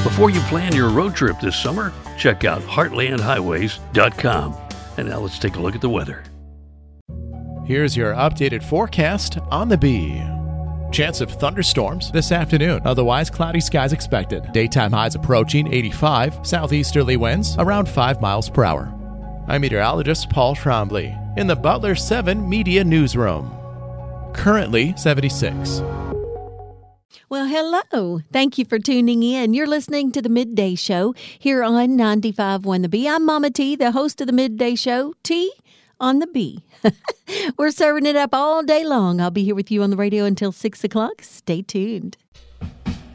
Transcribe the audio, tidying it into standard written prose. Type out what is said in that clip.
Before you plan your road trip this summer, check out heartlandhighways.com. And now let's take a look at the weather. Here's your updated forecast on the Bee. Chance of thunderstorms this afternoon. Otherwise, cloudy skies expected. Daytime highs approaching 85. Southeasterly winds around 5 miles per hour. I'm meteorologist Paul Trombley in the Butler 7 Media Newsroom. Currently 76. Well, hello. Thank you for tuning in. You're listening to the Midday Show here on 95.1 The Bee. I'm Mama T, the host of the Midday Show, T on the Bee. We're serving it up all day long. I'll be here with you on the radio until 6 o'clock. Stay tuned.